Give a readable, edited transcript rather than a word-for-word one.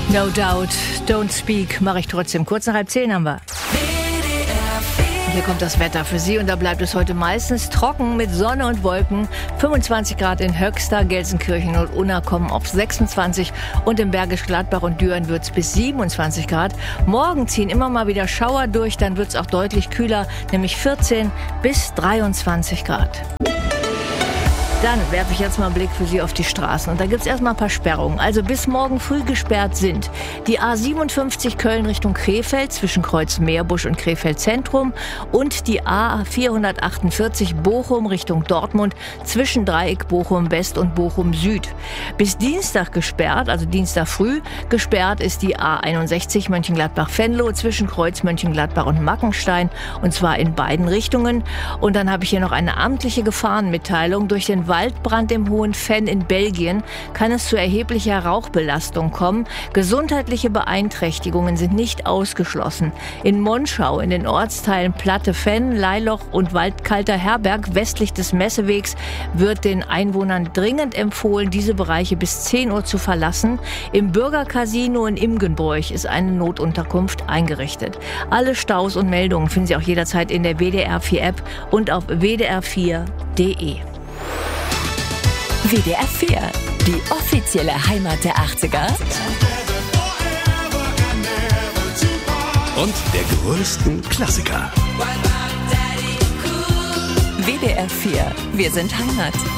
No Doubt, Don't Speak, mache ich trotzdem. Kurz nach 9:30 haben wir. Hier kommt das Wetter für Sie und da bleibt es heute meistens trocken mit Sonne und Wolken. 25 Grad in Höxter, Gelsenkirchen und Unna kommen auf 26 und in Bergisch Gladbach und Düren wird es bis 27 Grad. Morgen ziehen immer mal wieder Schauer durch, dann wird es auch deutlich kühler, nämlich 14 bis 23 Grad. Dann werfe ich jetzt mal einen Blick für Sie auf die Straßen. Und da gibt es erstmal ein paar Sperrungen. Also bis morgen früh gesperrt sind die A57 Köln Richtung Krefeld zwischen Kreuz Meerbusch und Krefeld Zentrum und die A448 Bochum Richtung Dortmund zwischen Dreieck Bochum West und Bochum Süd. Bis Dienstag gesperrt, also Dienstag früh gesperrt ist die A61 Mönchengladbach-Venlo zwischen Kreuz Mönchengladbach und Mackenstein und zwar in beiden Richtungen. Und dann habe ich hier noch eine amtliche Gefahrenmitteilung. Durch den Waldbrand im Hohen Venn in Belgien kann es zu erheblicher Rauchbelastung kommen. Gesundheitliche Beeinträchtigungen sind nicht ausgeschlossen. In Monschau, in den Ortsteilen Platte Venn, Leiloch und Waldkalter Herberg westlich des Messewegs wird den Einwohnern dringend empfohlen, diese Bereiche bis 10 Uhr zu verlassen. Im Bürgercasino in Imgenbroich ist eine Notunterkunft eingerichtet. Alle Staus und Meldungen finden Sie auch jederzeit in der WDR 4 App und auf wdr4.de. WDR 4, die offizielle Heimat der 80er. Und der größten Klassiker. WDR 4, wir sind Heimat.